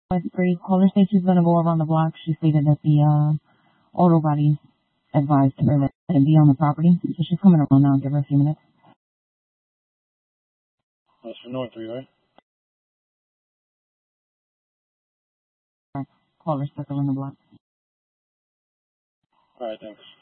3. Caller says she's going to go around the block. She stated that the auto body advised her that they'd be on the property. So she's coming around now. Give her a few minutes. That's for North 3, right? Caller stuck around the block. Alright, thanks.